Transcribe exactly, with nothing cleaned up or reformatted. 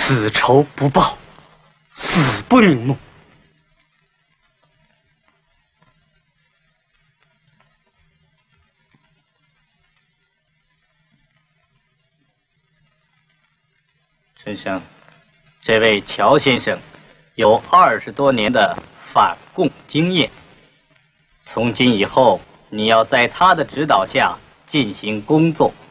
此仇不报，死不瞑目。 陈生，这位乔先生有二十多年的反共经验，从今以后，你要在他的指导下进行工作。